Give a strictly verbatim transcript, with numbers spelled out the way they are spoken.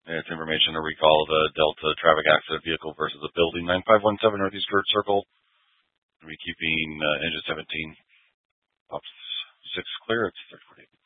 It's information to recall the Delta traffic accident vehicle versus a building. nine five one seven Northeast Kurt Circle. We'll be keeping uh, engine seventeen, pops six clear. It's thirty-four.